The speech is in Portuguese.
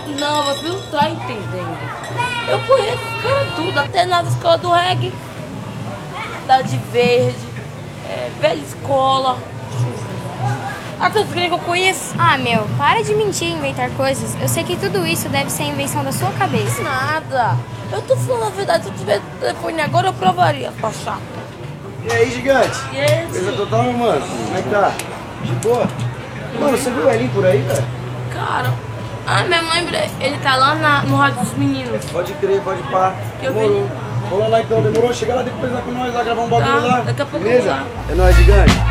Não, você não tá entendendo. Eu conheço os caras tudo, até nas escolas do reggae. Cidade Verde, velha escola. Até os gringos eu conheço. Ah, meu, para de mentir e inventar coisas. Eu sei que tudo isso deve ser invenção da sua cabeça. Nada. Eu tô falando a verdade. Se eu tivesse telefone agora, eu provaria, sua chata. E aí, gigante? E esse? Beleza total, meu mano? Como é que tá? De boa? Mano, você viu o Elinho por aí, velho? Cara, minha mãe, ele tá lá no rádio dos meninos. Pode crer, pode pá. Que eu vi Demorou. ele lá. Vamos lá então, demorou? Chega lá depois lá com nós, lá gravar um bagulho Tá, lá. daqui a pouco eu Beleza? vou lá. É nóis, gigante.